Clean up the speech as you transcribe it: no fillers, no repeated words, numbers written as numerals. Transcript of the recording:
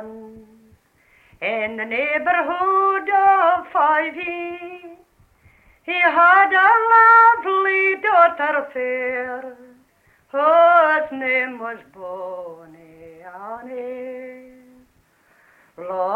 son. In the neighborhood of Fyvie, he had a lovely daughter fair, whose name was Bonnie Annie.